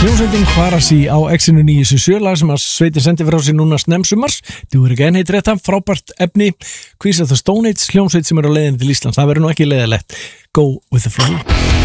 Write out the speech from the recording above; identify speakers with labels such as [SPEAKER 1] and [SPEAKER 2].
[SPEAKER 1] Hljómsveitin Kvarasi á X-inu 977 lag sem að sveitin sendi frá sér núna snemsumars. Do It Again heitir þetta, frábært efni. Queens of the Stone Age hljómsveit sem er á leiðinni til Íslands. Það verður nú ekki leiðilegt. Go with the flow.